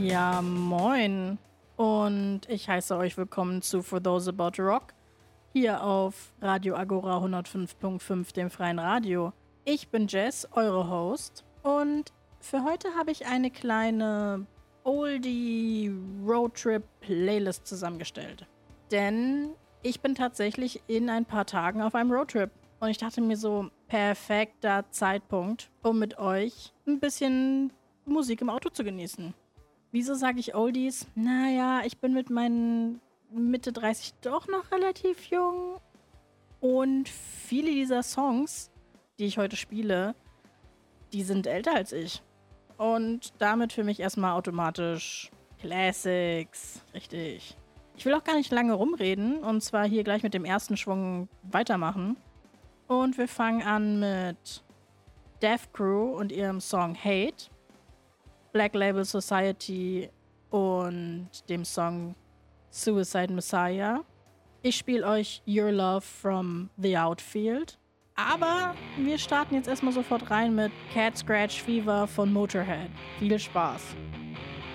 Ja, moin. Und ich heiße euch willkommen zu For Those About to Rock, hier auf Radio Agora 105.5, dem freien Radio. Ich bin Jess, eure Host. Und für heute habe ich eine kleine Oldie-Roadtrip-Playlist zusammengestellt. Denn ich bin tatsächlich in ein paar Tagen auf einem Roadtrip. Und ich dachte mir so, perfekter Zeitpunkt, um mit euch ein bisschen Musik im Auto zu genießen. Wieso sage ich Oldies? Naja, ich bin mit meinen Mitte 30 doch noch relativ jung. Und viele dieser Songs, die ich heute spiele, die sind älter als ich. Und damit für mich erstmal automatisch Classics. Richtig. Ich will auch gar nicht lange rumreden und zwar hier gleich mit dem ersten Schwung weitermachen. Und wir fangen an mit Death Crew und ihrem Song Hate, Black Label Society und dem Song Suicide Messiah. Ich spiele euch Your Love from the Outfield. Aber wir starten jetzt erstmal sofort rein mit Cat Scratch Fever von Motorhead. Viel Spaß!